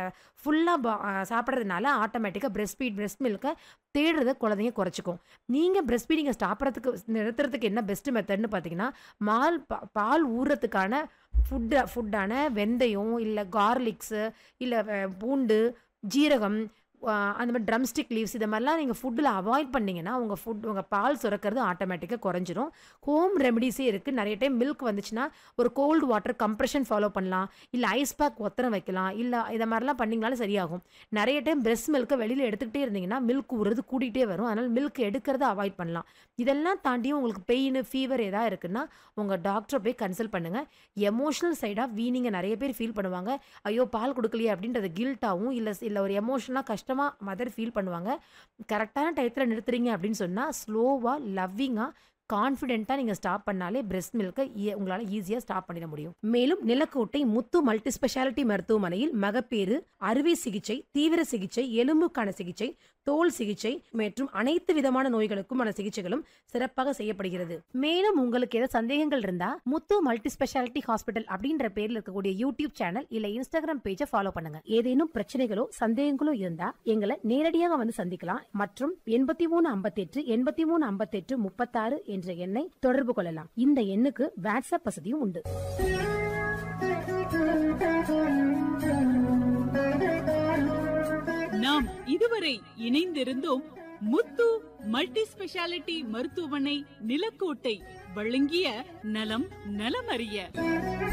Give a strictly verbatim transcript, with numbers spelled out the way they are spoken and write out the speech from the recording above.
ஃபுல்லாக சாப்பிட்றதுனால ஆட்டோமேட்டிக்காக பிரெஸ்ட் ஃபீட் பிரெஸ்ட் மில்கை தேடுறத குழந்தைங்க குறைச்சிக்கும். நீங்கள் பிரெஸ்ட் ஃபீடிங்கை ஸ்டாப்புறதுக்கு நிறுத்துறதுக்கு என்ன பெஸ்ட் மெத்தட்னு பார்த்தீங்கன்னா, மால் பால் ஊறுறதுக்கான ஃபுட்டு ஃபுட்டான வெந்தயம் இல்லை கார்லிக்ஸு இல்லை பூண்டு ஜீரகம் அந்த மாதிரி ட்ரம் ஸ்டிக் லீவ்ஸ் இதை மாதிரிலாம் நீங்கள் ஃபுட்டில் அவாய்ட் பண்ணிங்கன்னா உங்கள் ஃபுட் உங்கள் பால் சுரக்கிறது ஆட்டோமேட்டிக்காக குறைஞ்சிரும். ஹோம் ரெமடிஸே இருக்குது. நிறைய டைம் மில்க் வந்துச்சுன்னா ஒரு கோல்டு வாட்டர் கம்ப்ரெஷன் ஃபாலோ பண்ணலாம், இல்லை ஐஸ் பேக் ஒத்தரம் வைக்கலாம், இல்லை இதை மாதிரிலாம் பண்ணிங்கனாலும் சரியாகும். நிறைய டைம் பிரெஸ்ட் மில்க்கை வெளியில் எடுத்துக்கிட்டே இருந்தீங்கன்னா மில்க் ஊறுறது கூட்டிகிட்டே வரும். அதனால் மில்க் எடுக்கிறத அவாய்ட் பண்ணலாம். இதெல்லாம் தாண்டியும் உங்களுக்கு பெயின் ஃபீவர் எதாவது இருக்குன்னா உங்கள் டாக்டரை போய் கன்சல்ட் பண்ணுங்கள். எமோஷனல் சைடாக வீனிங்க நிறைய பேர் ஃபீல் பண்ணுவாங்க, ஐயோ பால் கொடுக்கலையே அப்படின்றது கில்ட்டாகவும் இல்லை இல்லை ஒரு எமோஷனலாக கஷ்டம் மதர் ஃபீல் பண்ணுவாங்க. கரெக்டான டயத்தில் நிறுத்துறீங்க அப்படின்னு சொன்னால் ஸ்லோவாக லவ்விங்காக கான்ஃபிடென்ட்டாக நீங்கள் ஸ்டாப் பண்ணாலே பிரெஸ்ட் மில்கை உங்களால் ஈஸியாக ஸ்டாப் பண்ணிட முடியும். மேலும் நிலக்கோட்டை முத்து மல்டி ஸ்பெஷாலிட்டி மருத்துவமனையில் மகப்பேறு, அறுவை சிகிச்சை, தீவிர சிகிச்சை, எலும்புக்கான சிகிச்சை, தோல் சிகிச்சை மற்றும் அனைத்து விதமான நோய்களுக்குமான சிகிச்சைகளும் சிறப்பாக செய்யப்படுகிறது. மேலும் உங்களுக்கு ஏதாவது சந்தேகங்கள் இருந்தா முத்து மல்டி ஸ்பெஷாலிட்டி ஹாஸ்பிட்டல் அப்படின்ற பேர்ல இருக்கக்கூடிய யூடியூப் சேனல் இல்ல இன்ஸ்டாகிராம் பேஜை ஃபாலோ பண்ணுங்க. ஏதேனும் பிரச்சனைகளோ சந்தேகங்களோ இருந்தா எங்களை நேரடியாக வந்து சந்திக்கலாம். மற்றும் எண்பத்தி மூணு ஐம்பத்தி எட்டு எண்பத்தி மூணு ஐம்பத்தி எட்டு முப்பத்தாறு என்ற எண்ணை தொடர்பு கொள்ளலாம். இந்த எண்ணுக்கு வாட்ஸ்அப் வசதியும் உண்டு. நாம் இதுவரை இணைந்திருந்தோம் முத்து மல்டி ஸ்பெஷாலிட்டி மருத்துவமனை நிலக்கோட்டை வழங்கிய நலம் நலமறிய.